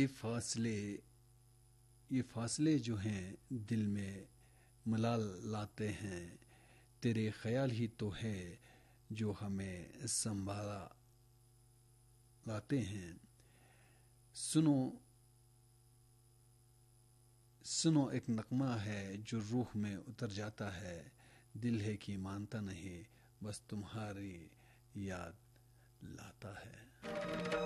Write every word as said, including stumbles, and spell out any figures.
फासले ये फासले जो हैं दिल में मलाल लाते हैं, तेरे ख्याल ही तो है जो हमें संभाला लाते हैं। सुनो सुनो एक नगमा है जो रूह में उतर जाता है, दिल है कि मानता नहीं, बस तुम्हारी याद लाता है।